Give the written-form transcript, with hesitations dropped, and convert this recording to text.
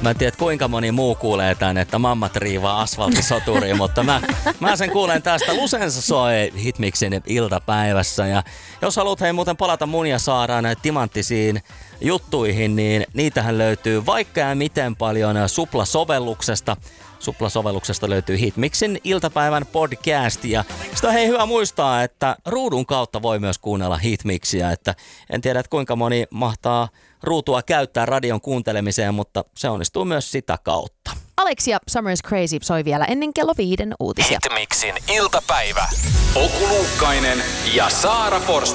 Mä en tiedä, kuinka moni muu kuulee tän, että mammat riivaa asfalttisoturiin, mutta mä sen kuulen tästä. Lusensa soi Hitmixin iltapäivässä. Ja jos haluat muuten palata mun ja Saaran timanttisiin juttuihin, niin niitähän löytyy vaikka ja miten paljon Supla-sovelluksesta. Supla-sovelluksesta löytyy Hitmixin iltapäivän podcast ja sitä on hyvä muistaa, että ruudun kautta voi myös kuunnella Hitmixia, että en tiedä, että kuinka moni mahtaa ruutua käyttää radion kuuntelemiseen, mutta se onnistuu myös sitä kautta. Alexia Summer is Crazy soi vielä ennen kello 5 uutisia. Hitmixin iltapäivä. Oku Luukkainen ja Saara Forssell.